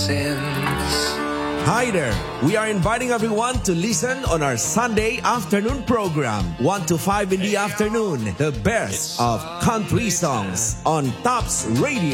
sins. Hi there. We are inviting everyone to listen on our Sunday afternoon program, 1 to 5 in the afternoon. The best of country songs on Tops Radio.